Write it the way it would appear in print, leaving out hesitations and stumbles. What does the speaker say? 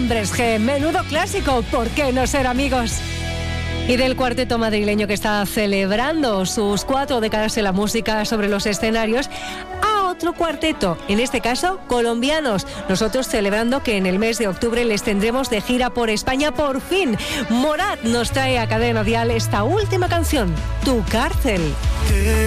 Hombres G, menudo clásico, ¿por qué no ser amigos? Y del cuarteto madrileño que está celebrando sus 4 décadas en la música sobre los escenarios, a otro cuarteto, en este caso colombianos. Nosotros celebrando que en el mes de octubre les tendremos de gira por España por fin. Morat nos trae a Cadena Dial esta última canción, Tu Cárcel.